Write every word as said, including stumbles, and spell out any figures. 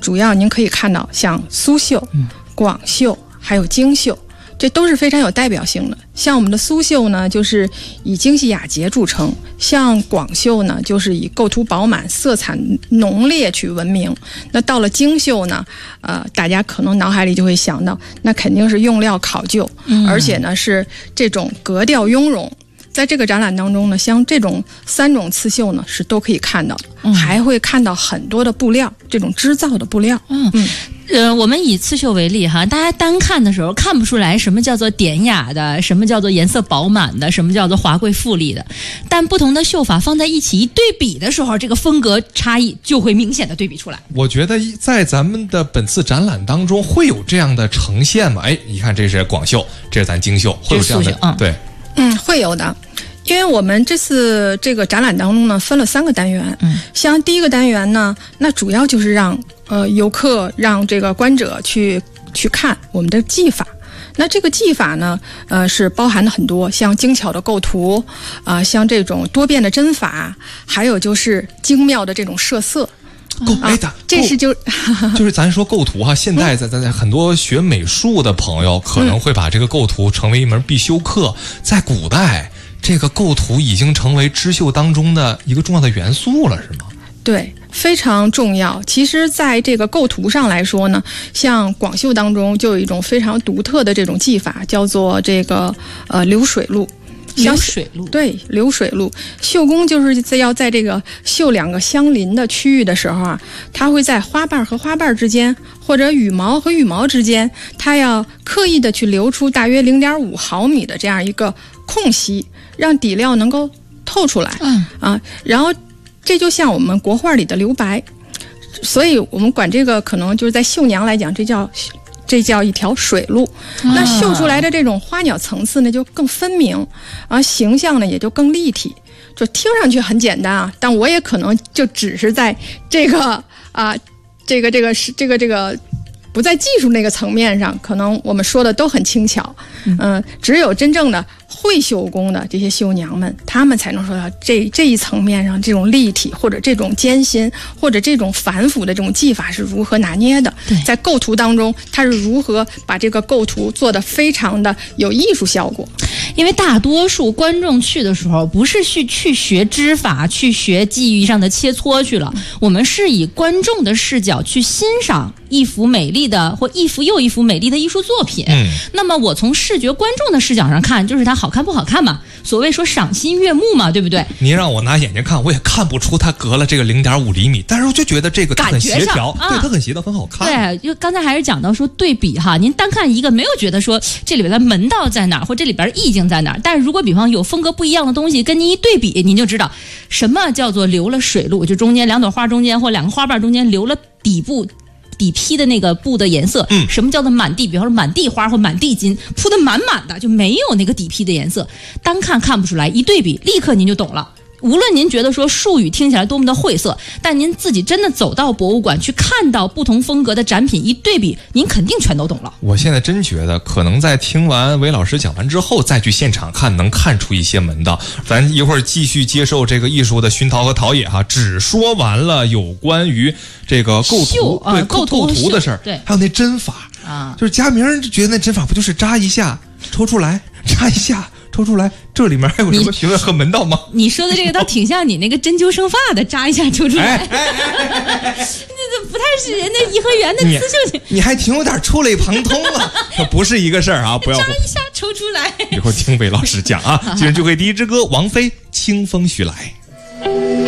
主要您可以看到像苏绣、广绣还有京绣，这都是非常有代表性的。像我们的苏绣呢，就是以精细雅洁著称；像广绣呢，就是以构图饱满、色彩浓烈去闻名。那到了京绣呢，呃，大家可能脑海里就会想到，那肯定是用料考究，嗯、而且呢是这种格调雍容。在这个展览当中呢，像这种三种刺绣呢是都可以看到，嗯、还会看到很多的布料，这种织造的布料。 嗯嗯。呃，我们以刺绣为例哈，大家单看的时候看不出来什么叫做典雅的，什么叫做颜色饱满的，什么叫做华贵富丽的。但不同的绣法放在一起一对比的时候，这个风格差异就会明显的对比出来。 我觉得在咱们的本次展览当中会有这样的呈现吗？哎，你看这是广绣，这是咱京绣，会有这样的，嗯、对， 嗯，会有的。因为我们这次这个展览当中呢，分了三个单元。嗯，像第一个单元呢，那主要就是让呃游客让这个观者去去看我们的技法。那这个技法呢，呃，是包含了很多，像精巧的构图啊、呃，像这种多变的针法，还有就是精妙的这种设色。 构哎的， 这是就就是咱说构图哈，现在在在在很多学美术的朋友可能会把这个构图成为一门必修课，在古代。这个构图已经成为织绣当中的一个重要的元素了，是吗？ 对，非常重要。其实在这个构图上来说呢，像广绣当中就有一种非常独特的这种技法，叫做这个呃流水路。 流水路， 对，流水路。绣工就是在要在这个绣两个相邻的区域的时候啊，它会在花瓣和花瓣之间，或者羽毛和羽毛之间，它要刻意的去留出大约零点五毫米的这样一个空隙，让底料能够透出来。嗯啊，然后这就像我们国画里的留白，所以我们管这个可能就是在绣娘来讲，这叫。这叫一条水路，那绣出来的这种花鸟层次呢就更分明，啊，形象呢也就更立体。就听上去很简单啊，但我也可能就只是在这个啊，这个这个是这个这个不在技术那个层面上，可能我们说的都很轻巧，嗯、呃，只有真正的会绣工的这些绣娘们，她们才能说到这这一层面上这种立体或者这种艰辛或者这种繁复的这种技法是如何拿捏的，在构图当中它是如何把这个构图做得非常的有艺术效果。 因为大多数观众去的时候不是去去学织法，去学技艺上的切磋去了，我们是以观众的视角去欣赏一幅美丽的或一幅又一幅美丽的艺术作品。嗯，那么我从视觉观众的视角上看，就是它好看不好看嘛，所谓说赏心悦目嘛，对不对？ 您让我拿眼睛看，我也看不出它隔了这个零点五厘米，但是我就觉得这个它很协调，啊、对，它很协调，很好看。 对，就刚才还是讲到说对比哈，您单看一个没有觉得说这里边的门道在哪儿，或这里边意境在哪儿，但是如果比方有风格不一样的东西跟您一对比，您就知道什么叫做留了水路，就中间两朵花中间或两个花瓣中间留了底部。底披的那个布的颜色，嗯，什么叫做满地？比方说满地花或满地金，铺的满满的，就没有那个底披的颜色，单看看不出来，一对比，立刻您就懂了。无论您觉得说术语听起来多么的晦涩，但您自己真的走到博物馆去看到不同风格的展品一对比，您肯定全都懂了。 我现在真觉得可能在听完韦老师讲完之后再去现场看，能看出一些门道。咱一会儿继续接受这个艺术的熏陶和陶冶哈，只说完了有关于这个构图、 呃、 对构图构图的事儿， 对， 还有那针法啊，就是佳明觉得那针法不就是扎一下抽出来，扎一下抽出来，这里面还有什么学问和门道吗？ 你说的这个倒挺像你那个针灸生发的，扎一下抽出来，那、哎哎、这不太是人家颐和园的刺绣。 你, 你还挺有点触类旁通了，这不是一个事儿啊！不要扎一下抽出来。 一会儿听韦老师讲啊，今日就会第一支歌，王菲《清风徐来》。